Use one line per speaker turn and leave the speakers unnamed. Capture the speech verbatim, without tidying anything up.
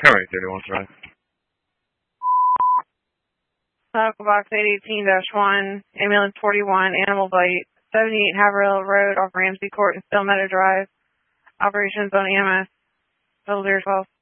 Alright, thirty-one Thrive.
Medical box eight eighteen dash one, ambulance forty-one, animal bite, seventy-eight Haverhill Road off Ramsey Court and Still Meadow Drive. Operations on E M S. Total twelve.